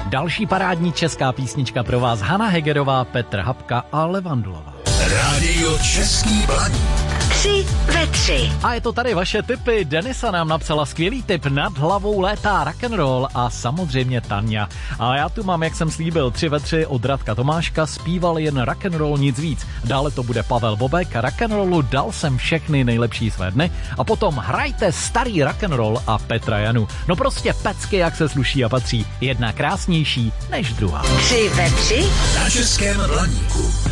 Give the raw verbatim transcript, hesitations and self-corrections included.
Další parádní česká písnička pro vás Hana Hegerová, Petr Habka a Levandulová. Rádio Český Blaník. Tři ve tři. A je to tady vaše tipy. Denisa nám napsala skvělý tip, Nad hlavou létá rock'n'roll a samozřejmě Tanja. A já tu mám, jak jsem slíbil, tři ve tři od Radka Tomáška, zpíval jen rock'n'roll, nic víc. Dále to bude Pavel Bobek, rock'n'rollu dal jsem všechny nejlepší své dny a potom hrajte starý rock'n'roll a Petra Janu. No prostě pecky, jak se sluší a patří. Jedna krásnější než druhá. Tři ve tři. Na Českém Blaníku.